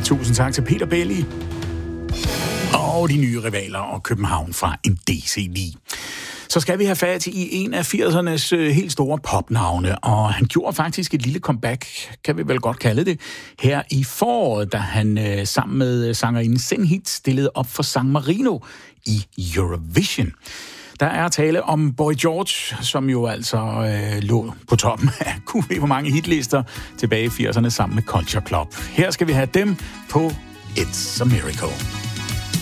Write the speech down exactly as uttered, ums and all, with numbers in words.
tusind tak til Peter Belli og de nye rivaler og København fra en D C ni. Så skal vi have fat i en af firsernes helt store popnavne, og han gjorde faktisk et lille comeback, kan vi vel godt kalde det, her i foråret, da han sammen med sangerinden Senhit stillede op for San Marino i Eurovision. Der er tale om Boy George, som jo altså øh, lå på toppen af Q V på mange hitlister tilbage i firserne sammen med Culture Club. Her skal vi have dem på It's a Miracle.